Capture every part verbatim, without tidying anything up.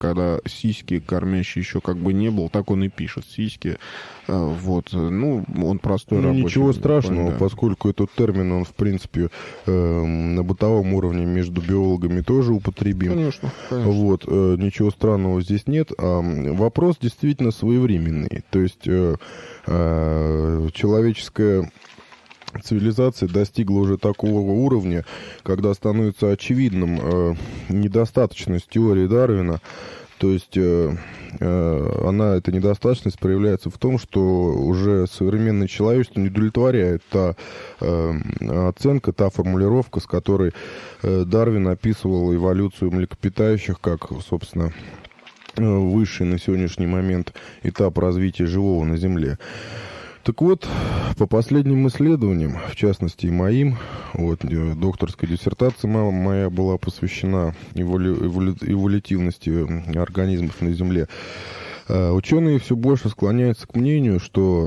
когда сиськи кормящие еще как бы не было, так он и пишет, сиськи. Вот, ну, он простой ну, рабочий. Ничего страшного, да. поскольку этот термин, он, в принципе, э, на бытовом уровне между биологами тоже употребим. Конечно, конечно. Вот, э, ничего странного здесь нет. А вопрос действительно своевременный. То есть э, э, человеческая цивилизация достигла уже такого уровня, когда становится очевидным э, недостаточность теории Дарвина. То есть э, э, она, эта недостаточность проявляется в том, что уже современное человечество не удовлетворяет та э, оценка, та формулировка, с которой э, Дарвин описывал эволюцию млекопитающих как, собственно, высший на сегодняшний момент этап развития живого на Земле. Так вот, по последним исследованиям, в частности и моим, вот, докторская диссертация моя была посвящена эволю, эволю, эволютивности организмов на Земле, ученые все больше склоняются к мнению, что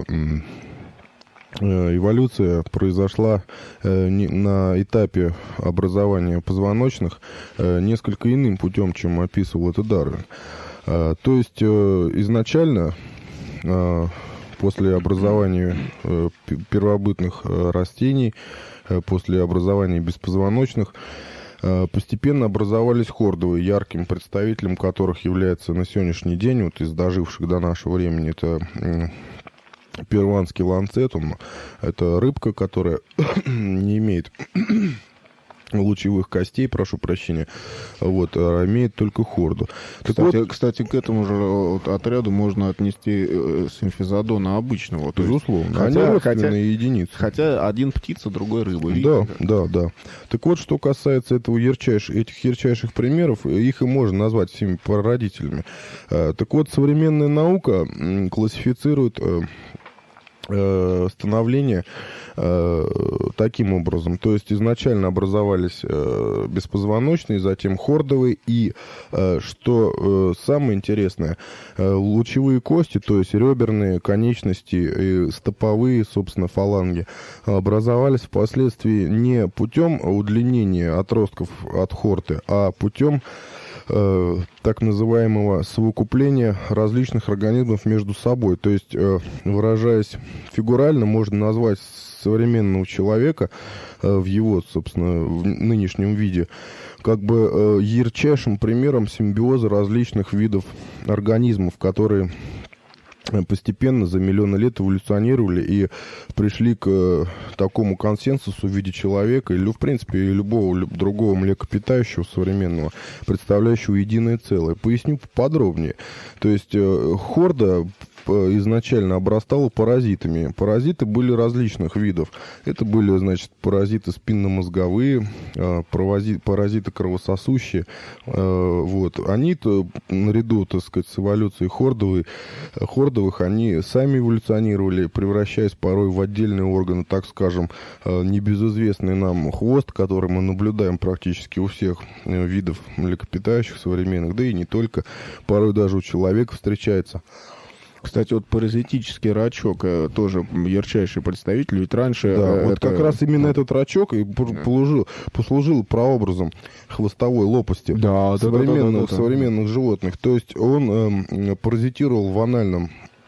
эволюция произошла на этапе образования позвоночных несколько иным путем, чем описывал это Дарвин. То есть изначально после образования э, первобытных э, растений, э, после образования беспозвоночных, э, постепенно образовались хордовые, ярким представителем которых является на сегодняшний день, вот из доживших до нашего времени, это э, перуанский ланцетум. Это рыбка, которая не имеет лучевых костей, прошу прощения, вот, а имеет только хорду. Кстати, вот, кстати, к этому же вот, отряду можно отнести э, симфизодона обычного. Безусловно. Хотя, они родственные хотя, единицы. Хотя один птица, другой рыба. Да, да, да. Так вот, что касается этого ярчайш... этих ярчайших примеров, их и можно назвать всеми прародителями. Так вот, современная наука классифицирует становление э, таким образом. То есть изначально образовались э, беспозвоночные, затем хордовые, и, э, что э, самое интересное, э, лучевые кости, то есть реберные конечности и стоповые, собственно, фаланги, образовались впоследствии не путем удлинения отростков от хорты, а путем Э, так называемого совокупления различных организмов между собой. То есть, э, выражаясь фигурально, можно назвать современного человека э, в его, собственно, в нынешнем виде как бы э, ярчайшим примером симбиоза различных видов организмов, которые постепенно за миллионы лет эволюционировали и пришли к э, такому консенсусу в виде человека или, в принципе, любого люб, другого млекопитающего современного, представляющего единое целое. Поясню поподробнее. То есть э, хорда изначально обрастала паразитами. Паразиты были различных видов. Это были, значит, паразиты спинномозговые, паразиты кровососущие. Вот. Они-то наряду, так сказать, с эволюцией хордовой, хордовых, они сами эволюционировали, превращаясь порой в отдельные органы, так скажем, небезызвестный нам хвост, который мы наблюдаем практически у всех видов млекопитающих современных, да и не только, порой даже у человека встречается. Кстати, вот паразитический рачок тоже ярчайший представитель, ведь раньше... Да, это... вот как раз именно этот рачок и послужил, послужил прообразом хвостовой лопасти да, современных, да, да, да, да. современных животных. То есть он э, паразитировал в анальном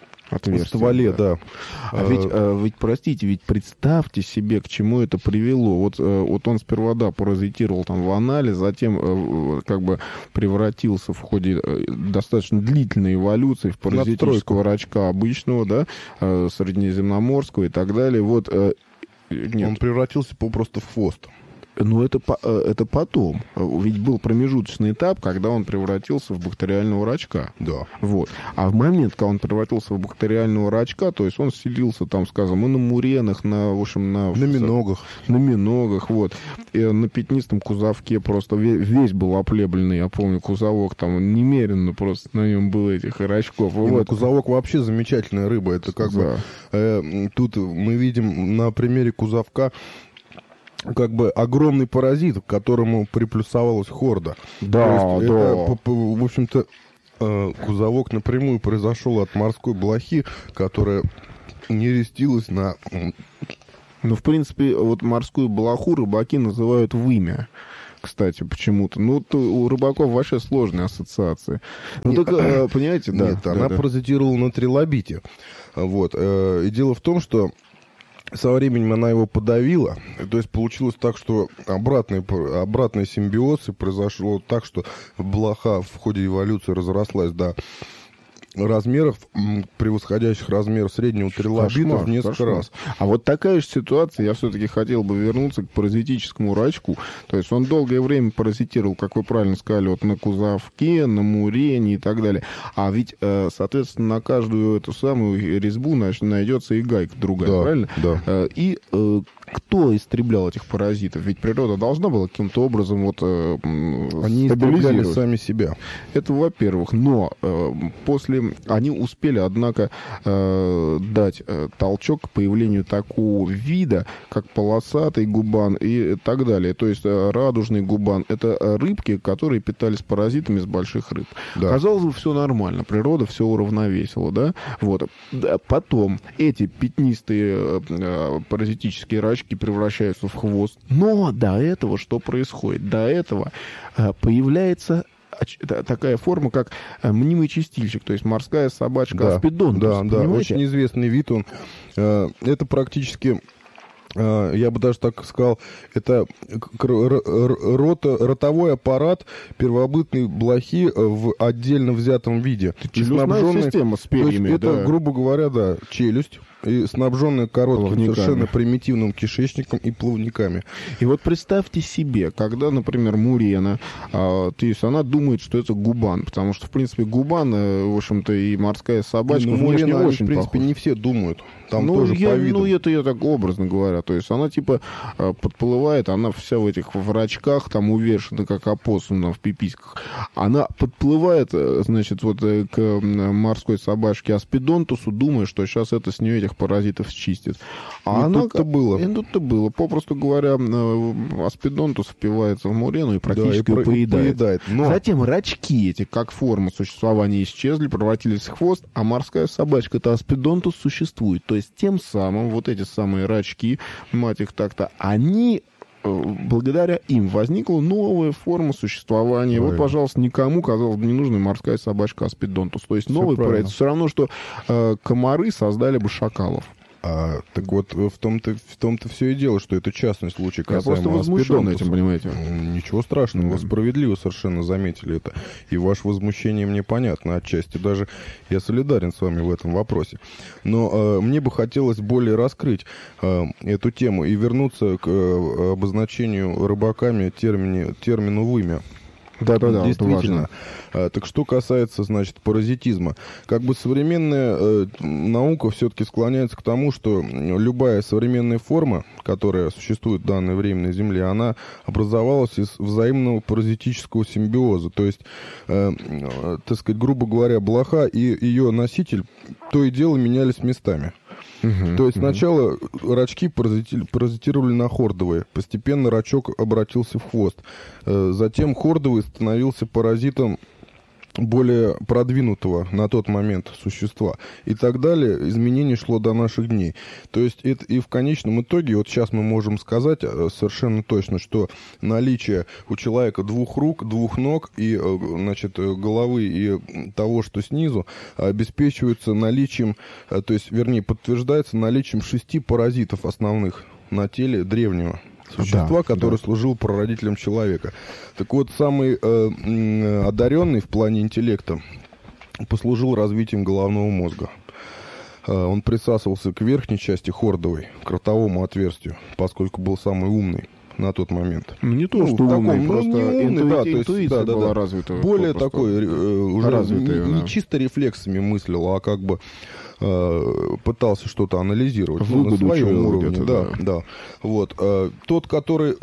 в стволе, да. да. А ведь, а, ведь, простите, ведь представьте себе, к чему это привело. Вот, вот он сперва, да, паразитировал там в анале, затем как бы превратился в ходе достаточно длительной эволюции в паразитического рачка обычного, да, среднеземноморского и так далее. Вот, нет. Он превратился просто в хвост. Ну, это, это потом. Ведь был промежуточный этап, когда он превратился в бактериального рачка. Да. Вот. А в момент, когда он превратился в бактериального рачка, то есть он селился там, скажем, и на муренах, на, в общем, на... На миногах. На миногах, вот. И на пятнистом кузовке просто весь был оплебленный, я помню, кузовок там немерено просто на нем было этих рачков. И вот. Кузовок вообще замечательная рыба. Это как да. бы... Э, тут мы видим на примере кузовка как бы огромный паразит, к которому приплюсовалась хорда. Да, То есть да. Это, в общем-то, кузовок напрямую произошел от морской блохи, которая нерестилась на... Ну, в принципе, вот морскую блоху рыбаки называют вымя. кстати, почему-то. Ну, то у рыбаков вообще сложные ассоциации. Ну, Нет, только, понимаете, да. Нет, да, она да. паразитировала на трилобите. Вот. И дело в том, что со временем она его подавила. То есть получилось так, что обратный, обратный симбиоз, и произошло так, что блоха в ходе эволюции разрослась до размеров, превосходящих размер среднего трилобита в несколько кошмар. раз. А вот такая же ситуация, я все-таки хотел бы вернуться к паразитическому рачку. То есть он долгое время паразитировал, как вы правильно сказали, вот на кузовке, на мурене и так далее. А ведь, соответственно, на каждую эту самую резьбу найдется и гайка другая, Да, правильно? Да. И кто истреблял этих паразитов? Ведь природа должна была каким-то образом вот Они истребляли сами себя. Это во-первых. Но э, после они успели, однако, э, дать э, толчок к появлению такого вида, как полосатый губан и так далее. То есть э, радужный губан. Это рыбки, которые питались паразитами с больших рыб. Да. Казалось бы, все нормально. Природа все уравновесила, да? Вот. Потом эти пятнистые э, паразитические рачки превращаются в хвост. Но до этого что происходит? До этого э, появляется такая форма, как мнимый чистильщик, то есть морская собачка да, аспидонтус. Да, да, очень известный вид он. Э, это практически, э, я бы даже так сказал, это рота, ротовой аппарат первобытной блохи в отдельно взятом виде. Челюстная система с перьями, это, да. грубо говоря, да, челюсть. И снабженная коротким, плавниками. Совершенно примитивным кишечником и плавниками. И вот представьте себе, когда, например, мурена, а, то есть она думает, что это губан, потому что, в принципе, губан, в общем-то, и морская собачка ну, внешне мурена, очень в принципе, похожи. Не все думают. Там ну, тоже я, по виду. Ну, это я так образно говоря. То есть она, типа, подплывает, она вся в этих врачках, там, увешана, как опоссум в пиписьках. Она подплывает, значит, вот к морской собачке аспидонтусу, думая, что сейчас это с нее этих паразитов счистит. А и она... тут-то было. И тут-то было. Попросту говоря, аспидонтус впивается в мурену и практически да, и поедает. поедает. Но... Затем рачки эти, как форма существования, исчезли, превратились в хвост, а морская собачка-то аспидонтус существует. То есть тем самым вот эти самые рачки, мать их так-то, они... благодаря им возникла новая форма существования. Правильно. Вот, пожалуйста, никому, казалось бы, не нужна морская собачка аспидонтус. То есть новый проект. Все равно, что э, комары создали бы шакалов. А, так вот, в том-то, в том-то все и дело, что это частный случай касаемо Я просто возмущен этим, понимаете. Ничего страшного, вы справедливо совершенно заметили это. И ваше возмущение мне понятно отчасти. Даже я солидарен с вами в этом вопросе. Но э, мне бы хотелось более раскрыть э, эту тему и вернуться к э, обозначению рыбаками термини, термину «вымя». Да-да-да, действительно. А, так что касается, значит, паразитизма. Как бы современная э, наука все-таки склоняется к тому, что любая современная форма, которая существует в данное время на Земле, она образовалась из взаимного паразитического симбиоза. То есть, э, э, так сказать, грубо говоря, блоха и ее носитель то и дело менялись местами. Uh-huh, То есть uh-huh. сначала рачки паразитировали на хордовые, постепенно рачок обратился в хвост. Затем хордовый становился паразитом более продвинутого на тот момент существа. И так далее. Изменение шло до наших дней. То есть это, и в конечном итоге, вот сейчас мы можем сказать совершенно точно, что наличие у человека двух рук, двух ног и, значит, головы и того, что снизу, обеспечивается наличием, то есть, вернее, подтверждается наличием шести паразитов основных на теле древнего существа, да, который да. служил прародителем человека. Так вот, самый э, одаренный в плане интеллекта послужил развитием головного мозга. Э, он присасывался к верхней части хордовой, к ротовому отверстию, поскольку был самый умный на тот момент. Не то, ну, что таком, умный, ну, просто не умный, интуи... да, то есть, интуиция да, была да, развита. Более такой, э, уже развитая, не, да. не чисто рефлексами мыслил, а как бы пытался что-то анализировать ну, на своем уровне. Да, да, да. Вот. Тот, который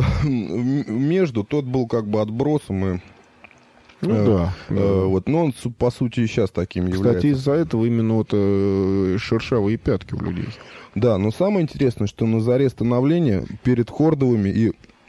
между, тот был как бы отбросом и ну, э, да, э, да. Вот, но он, по сути, и сейчас таким Кстати, является. из-за этого именно вот э, шершавые пятки у людей. Да, но самое интересное, что на заре становления перед хордовыми и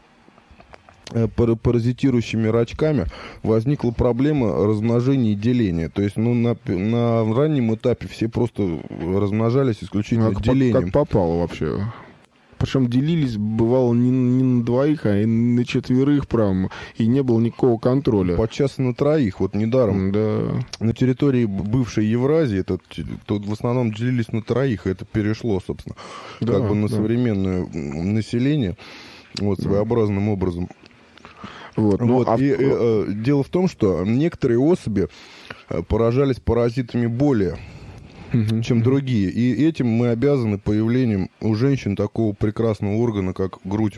паразитирующими рачками возникла проблема размножения и деления. То есть, ну, на, на раннем этапе все просто размножались исключительно ну, делением. Как попало вообще. Причем делились, бывало, не, не на двоих, а и на четверых, прям, и не было никакого контроля. Подчас на троих, вот недаром. Да. На территории бывшей Евразии это, тут в основном делились на троих, и это перешло, собственно, да, как бы на да. современное население, вот, своеобразным да. образом. Вот, ну, вот, а... и, и, э, дело в том, что некоторые особи поражались паразитами более, uh-huh, чем uh-huh. другие. И этим мы обязаны появлением у женщин такого прекрасного органа, как грудь.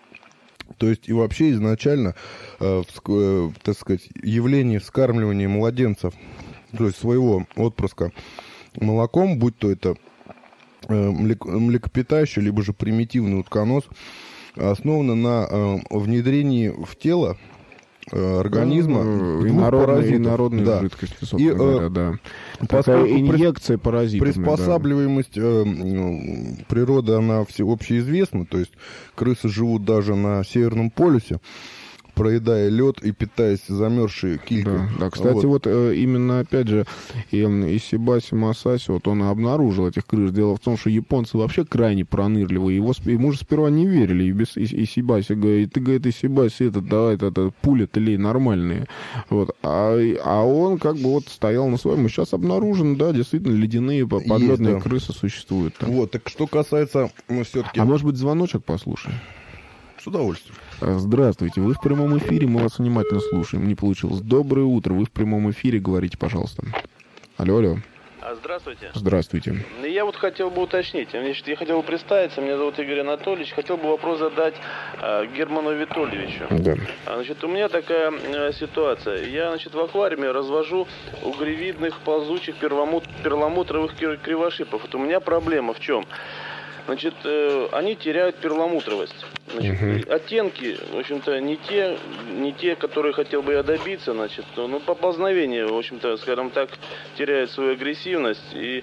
То есть и вообще изначально, э, э, так сказать, явление вскармливания младенцев, то есть своего отпрыска молоком, будь то это э, млекопитающий, либо же примитивный утконос, основано на э, внедрении в тело э, организма ну, инородной, инородной да. жидкости, собственно и, говоря, да. Такая инъекция паразитов. Приспосабливаемость да. э, природы, она всеобщеизвестна, то есть крысы живут даже на Северном полюсе, проедая лед и питаясь замерзшей килькой. Да, да. Кстати, вот, вот э, именно, опять же, и, Исибаси Масаси, вот он и обнаружил этих крыс. Дело в том, что японцы вообще крайне пронырливые. Его, ему же сперва не верили. И без, и, Исибаси говорит, ты, говорит, Исибаси, это, давай, это, это пули-то лей нормальные. Вот. А, а он как бы вот стоял на своем. И сейчас обнаружен, да, действительно, ледяные подледные да. крысы существуют. Там. Вот, так что касается, ну, все-таки... А может быть, звоночек послушаем? С удовольствием. Здравствуйте, вы в прямом эфире, мы вас внимательно слушаем. Не получилось. Доброе утро, вы в прямом эфире, говорите, пожалуйста. Алло, алло. Здравствуйте. Здравствуйте. Я вот хотел бы уточнить, значит, я хотел бы представиться, меня зовут Игорь Анатольевич, хотел бы вопрос задать э, Герману Витольевичу. Да. Значит, у меня такая э, ситуация, я, значит, в аквариуме развожу угревидных ползучих перламут, перламутровых кривошипов. Вот у меня проблема в чем? Значит, э, они теряют перламутровость. Значит, uh-huh. оттенки, в общем-то, не те, не те, которые хотел бы я добиться, значит, ну, поползновение, в общем-то, скажем так, теряет свою агрессивность, и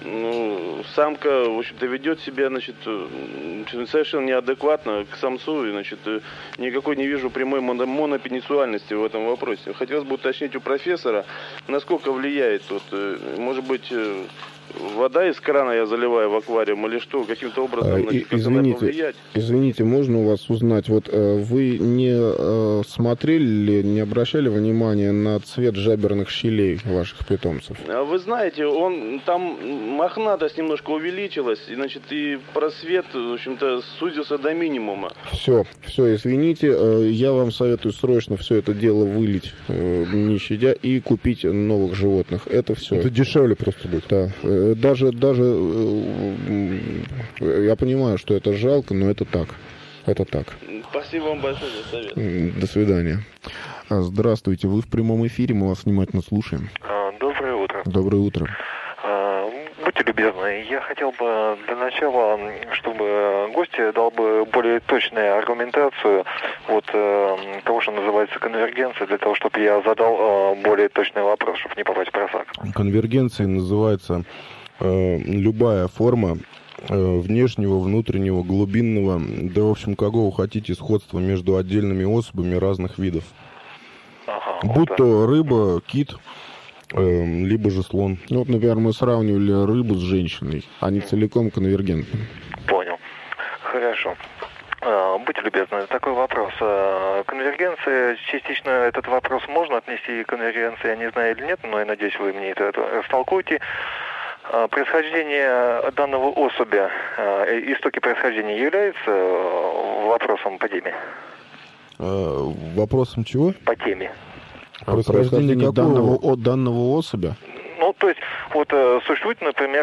ну, самка, в общем-то, ведет себя, значит, совершенно неадекватно к самцу, и, значит, никакой не вижу прямой моно- монопенисуальности в этом вопросе. Хотелось бы уточнить у профессора, насколько влияет, вот, может быть, вода из крана я заливаю в аквариум или что, каким-то образом значит, как извините, повлиять? Извините, можно у вас узнать, вот э, вы не э, смотрели, не обращали внимания на цвет жаберных щелей ваших питомцев? Вы знаете, он там мохнатость немножко увеличилась, и, значит, и просвет, в общем-то, сузился до минимума. Все, все, извините, э, я вам советую срочно все это дело вылить, э, не щадя, и купить новых животных. Это все. Это дешевле просто будет. Да. Даже, даже я понимаю, что это жалко, но это так. Это так. Спасибо вам большое за совет. До свидания. Здравствуйте, вы в прямом эфире, мы вас внимательно слушаем. Доброе утро. Доброе утро. Будьте любезны, я хотел бы для начала, чтобы гость дал бы более точную аргументацию вот того, что называется конвергенция, для того, чтобы я задал более точный вопрос, чтобы не попасть в просак. Конвергенцией называется э, любая форма э, внешнего, внутреннего, глубинного, да, в общем, какого хотите сходства между отдельными особями разных видов. Ага, Будь вот то рыба, кит, либо же слон. Ну, вот, например, мы сравнивали рыбу с женщиной. Они целиком конвергентны. Понял. Хорошо. Будьте любезны, такой вопрос. Конвергенция, частично этот вопрос можно отнести к конвергенции, я не знаю или нет, но я надеюсь, вы мне это растолкуете. Происхождение данного особя, истоки происхождения являются вопросом по теме? Вопросом чего? По теме. Происхождение, происхождение данного, от данного особя? Ну, то есть, вот существует, например,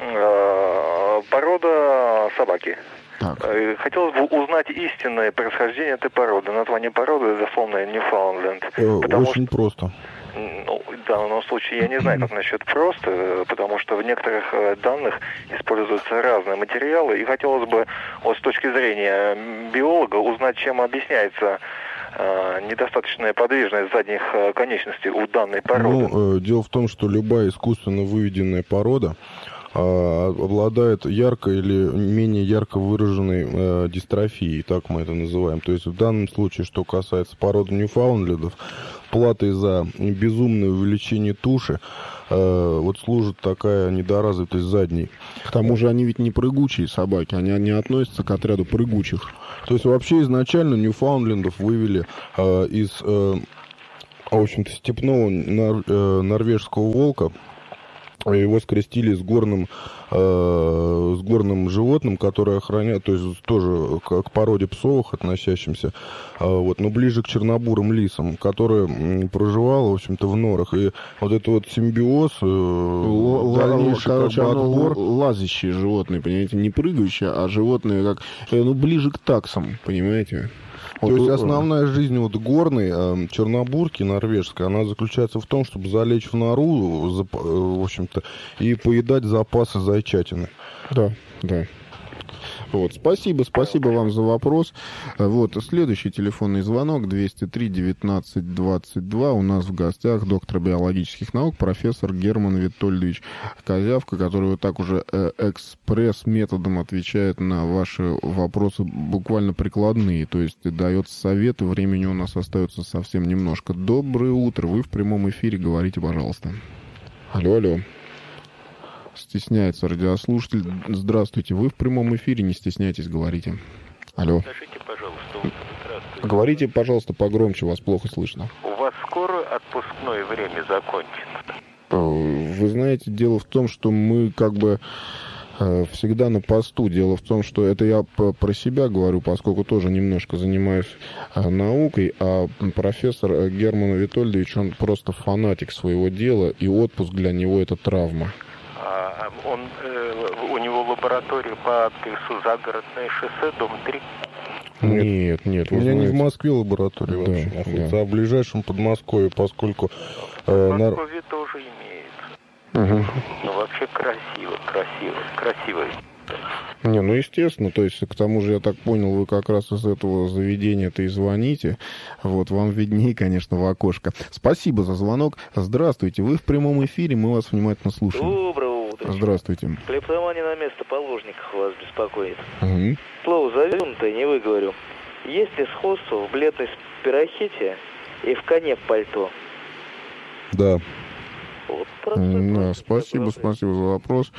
порода собаки. Так. Хотелось бы узнать истинное происхождение этой породы. Название породы дословно Ньюфаундленд. Очень что, просто. Ну, в данном случае я не знаю, как насчет просто, потому что в некоторых данных используются разные материалы. И хотелось бы вот с точки зрения биолога узнать, чем объясняется недостаточная подвижность задних конечностей у данной породы. Ну, э, дело в том, что любая искусственно выведенная порода, а, обладает яркой или менее ярко выраженной э, дистрофией, так мы это называем. То есть в данном случае, что касается породы ньюфаундлендов, платой за безумное увеличение туши э, вот служит такая недоразвитость задней. К тому же они ведь не прыгучие собаки, они не относятся к отряду прыгучих. То есть вообще изначально ньюфаундлендов вывели э, из, э, в общем-то, степного нор, э, норвежского волка. Его скрестили с горным, э, с горным животным, которое охраняет, то есть тоже к, к породе псовых относящимся, э, вот, но ближе к чернобурым лисам, который проживал, в общем-то, в норах. И вот это вот симбиоз, э, Л- дальнейший короче, как бы оно отбор. лазящие животные, понимаете, не прыгающие, а животные как, э, ну, ближе к таксам, понимаете? То Вот, есть э, основная жизнь вот горной э, чернобурки норвежской, она заключается в том, чтобы залечь в нору, зап- э, в общем-то, и поедать запасы зайчатины. Да, да. Вот, спасибо, спасибо вам за вопрос. Вот, следующий телефонный звонок двести три девятнадцать двадцать два. У нас в гостях доктор биологических наук, профессор Герман Витольдович Козявка, который вот так уже э, экспресс-методом отвечает на ваши вопросы буквально прикладные, то есть дает советы, времени у нас остается совсем немножко. Доброе утро, вы в прямом эфире, говорите, пожалуйста. Алло, алло. Стесняется радиослушатель. Здравствуйте, вы в прямом эфире, не стесняйтесь, говорите. Алло. Скажите, пожалуйста, здравствуйте. Говорите, пожалуйста, погромче, вас плохо слышно. У вас скоро отпускное время закончится? Вы знаете, дело в том, что мы как бы э, всегда на посту. Дело в том, что это я про себя говорю, поскольку тоже немножко занимаюсь э, наукой, а профессор Герман Витольдович, он просто фанатик своего дела, и отпуск для него — это травма. А, он, э, у него лаборатория по адресу Загородное шоссе, дом три? Нет, нет. У меня знаете... не в Москве лаборатория Да, вообще находится, да. а в ближайшем Подмосковье, поскольку... В Э, нар... Москве тоже имеется. Угу. Ну, вообще красиво, красиво, красиво. Не, ну естественно, то есть к тому же, я так понял, вы как раз из этого заведения-то и звоните. Вот, вам виднее, конечно, в окошко. Спасибо за звонок. Здравствуйте, вы в прямом эфире, мы вас внимательно слушаем. Доброго утра. Здравствуйте. Клептомания на место положников вас беспокоит. Угу. Слово завернутое не выговорю. Есть ли сходство в бледной спирохите и в коне в пальто? Да. Вот, Да, спасибо, спасибо за вопрос.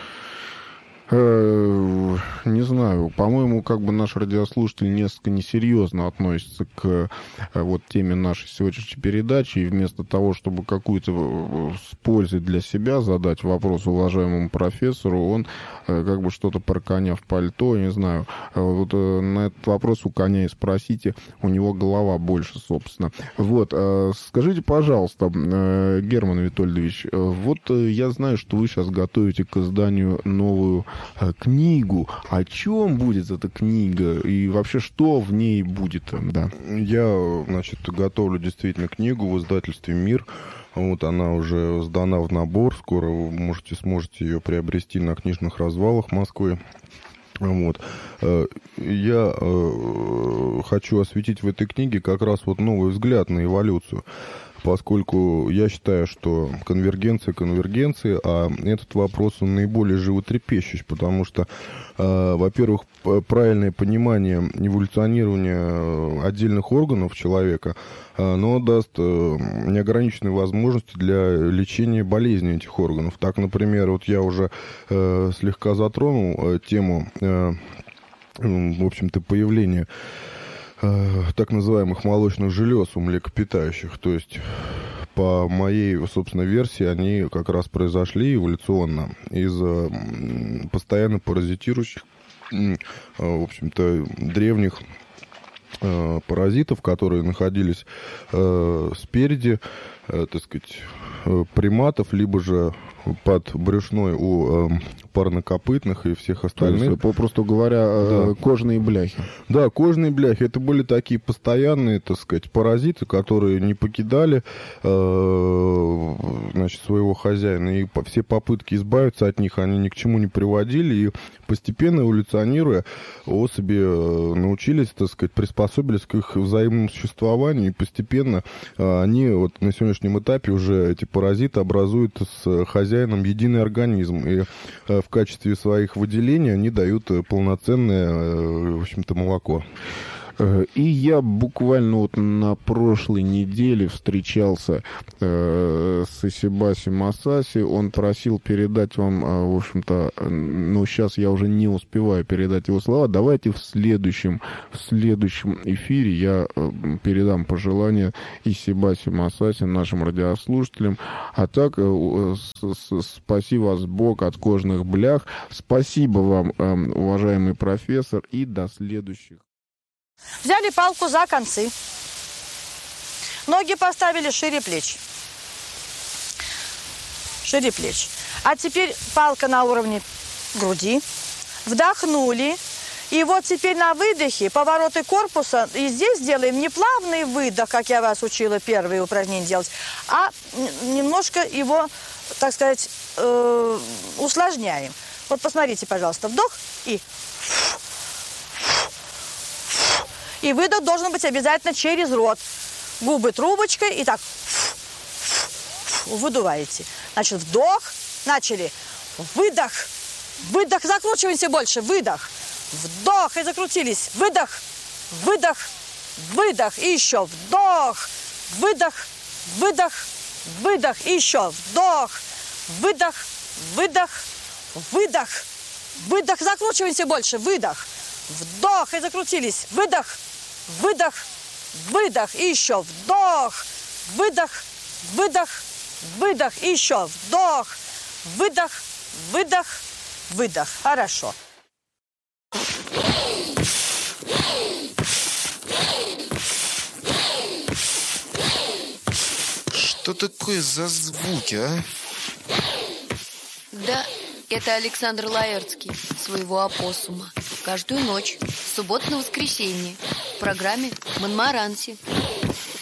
Э, Не знаю, по-моему, как бы наш радиослушатель несколько несерьезно относится к э, вот теме нашей сегодняшней передачи, и вместо того, чтобы какую-то с пользой для себя задать вопрос уважаемому профессору, он э, как бы что-то про коня в пальто, не знаю. Э, Вот э, на этот вопрос у коня и спросите, у него голова больше, собственно. Вот, э, скажите, пожалуйста, э, Герман Витольдович, э, вот э, я знаю, что вы сейчас готовите к изданию новую книгу. О чем будет эта книга? И вообще, что в ней будет? Да. Я, значит, готовлю действительно книгу в издательстве «Мир». Вот она уже сдана в набор. Скоро вы можете, сможете ее приобрести на книжных развалах Москвы. Вот. Я хочу осветить в этой книге как раз вот новый взгляд на эволюцию. Поскольку я считаю, что конвергенция конвергенции, а этот вопрос он наиболее животрепещущий, потому что, э, во-первых, правильное понимание эволюционирования отдельных органов человека, э, оно даст э, неограниченные возможности для лечения болезней этих органов. Так, например, вот я уже э, слегка затронул э, тему, э, в общем-то, появления так называемых молочных желез у млекопитающих. То есть, по моей, собственно, версии, они как раз произошли эволюционно из постоянно паразитирующих, в общем-то, древних паразитов, которые находились спереди, так сказать, приматов, либо же под брюшной у э, парнокопытных и всех остальных. То есть, попросту говоря, э, да. кожные бляхи. Да, кожные бляхи. Это были такие постоянные, так сказать, паразиты, которые не покидали э, значит, своего хозяина. И по, все попытки избавиться от них, они ни к чему не приводили. И постепенно, эволюционируя, особи э, научились, так сказать, приспособились к их взаимному существованию. И постепенно э, они вот на сегодняшнем этапе уже, эти паразиты, образуют с хозяином нам единый организм. И в качестве своих выделений они дают полноценное, в общем-то, молоко. И я буквально вот на прошлой неделе встречался э, с Исибаси Масаси. Он просил передать вам, э, в общем-то, ну, сейчас я уже не успеваю передать его слова. Давайте в следующем, в следующем эфире я э, передам пожелания Исибаси Масаси нашим радиослушателям. А так, э, с, с, спаси вас Бог от кожных блях. Спасибо вам, э, уважаемый профессор, и до следующих. Взяли палку за концы, ноги поставили шире плеч, шире плеч. А теперь палка на уровне груди, вдохнули, и вот теперь на выдохе повороты корпуса, и здесь делаем не плавный выдох, как я вас учила первые упражнения делать, а немножко его, так сказать, э, усложняем. Вот посмотрите, пожалуйста, вдох и... И выдох должен быть обязательно через рот. Губы трубочкой и так выдуваете. Значит, вдох. Начали. Выдох. Выдох. Закручиваемся больше. Выдох. Вдох. И закрутились. Выдох. Выдох. Выдох. И еще. Вдох. Выдох. Выдох. Выдох. И еще. Вдох. Выдох. Выдох. Выдох. Выдох. Закручиваемся больше. Выдох. Вдох. И закрутились. Выдох. Выдох, выдох, и еще вдох, выдох, выдох, выдох, и еще вдох, выдох, выдох, выдох. Хорошо. Что такое за звуки, а? Да, это Александр Лаэртский, своего опоссума. Каждую ночь, с субботы на воскресенье, в программе «Монмаранси».